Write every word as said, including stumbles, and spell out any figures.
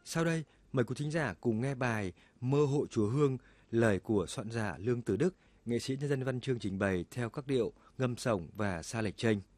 Sau đây, mời quý thính giả cùng nghe bài Mơ Hội Chùa Hương, lời của soạn giả Lương Từ Đức, nghệ sĩ nhân dân văn chương trình bày theo các điệu ngâm sổng và sa lệch chênh.